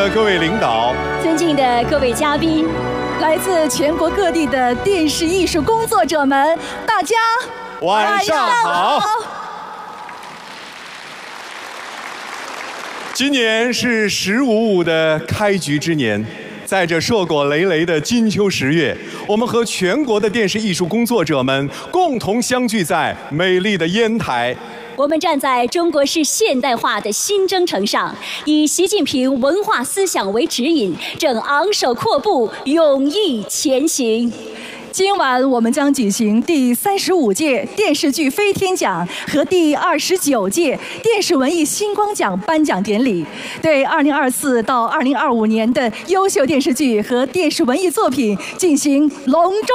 的各位领导， 尊敬的各位嘉宾， 来自全国各地的电视艺术工作者们，大家晚上好。今年是10.55的开局之年，在这硕果累累的金秋10月，我们和全国的电视艺术工作者们共同相聚在美丽的烟台。 我们站在中国式现代化的新征程上，以习近平文化思想为指引，正昂首阔步，勇毅前行。 今晚我们将举行第35届电视剧飞天奖和第29届电视文艺星光奖颁奖典礼，对2024到2025年的优秀电视剧和电视文艺作品进行隆重